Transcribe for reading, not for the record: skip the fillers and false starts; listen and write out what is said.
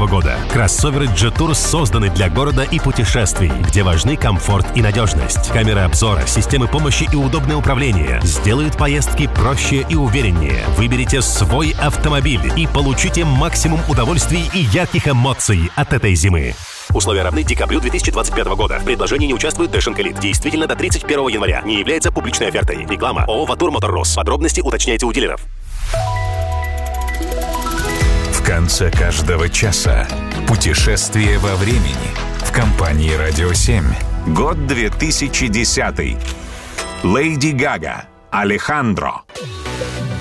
года. Кроссоверы Jetour созданы для города и путешествий, где важны комфорт и надежность. Камеры обзора, системы помощи и удобное управление сделают поездки проще и увереннее. Выберите свой автомобиль и получите максимум удовольствий и ярких эмоций от этой зимы. Условия равны декабрю 2025 года. В предложении не участвует Dash & Elite. Действительно до 31 января. Не является публичной офертой. Реклама ООО «Ватур Моторрос». Подробности уточняйте у дилеров. В конце каждого часа путешествие во времени в компании «Радио 7». Год 2010. Леди Гага. Алехандро.